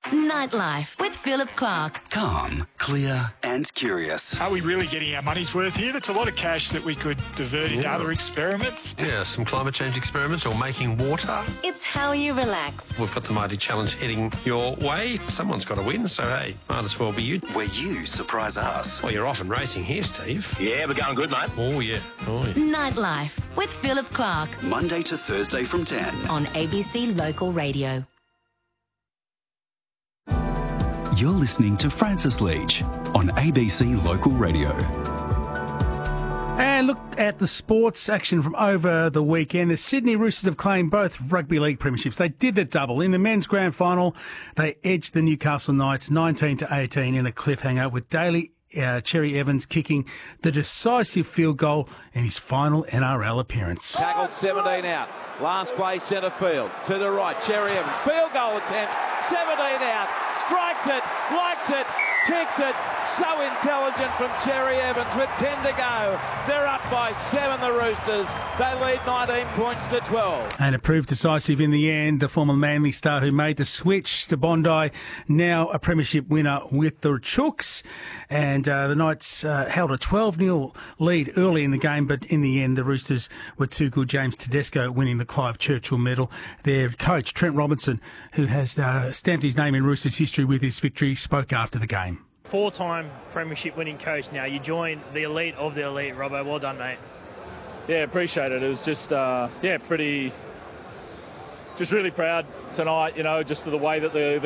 Nightlife with Philip Clark. Calm, clear and curious. Are we really getting our money's worth here? That's a lot of cash that we could divert into other experiments. Yeah, some climate change experiments or making water. It's how you relax. We've got the Mighty Challenge heading your way. Someone's got to win, so hey, might as well be you. Where you surprise us. Well, you're off and racing here, Steve. Yeah, we're going good, mate. Oh, yeah. Oh, yeah. Nightlife with Philip Clark. Monday to Thursday from 10. On ABC Local Radio. You're listening to Francis Leach on ABC Local Radio. And look at the sports action from over the weekend. The Sydney Roosters have claimed both rugby league premierships. They did the double. In the men's grand final, they edged the Newcastle Knights 19-18 in a cliffhanger, with Daly Cherry Evans kicking the decisive field goal in his final NRL appearance. Tackled 17 out. Last play centre field. To the right, Cherry Evans. Field goal attempt. 17 out. Strikes it. Likes it. Kicks it. So intelligent from Cherry Evans with 10 to go. They're up by 7, the Roosters. They lead 19 points to 12. And it proved decisive in the end. The former Manly star who made the switch to Bondi, now a premiership winner with the Chooks. And the Knights held a 12-0 lead early in the game, but in the end the Roosters were too good. James Tedesco winning the Clive Churchill medal. Their coach, Trent Robinson, who has stamped his name in Roosters history with his victory, spoke after the game. 4-time premiership winning coach now. You joined the elite of the elite, Robbo. Well done, mate. Yeah, appreciate it. It was just, just really proud tonight, just the way that the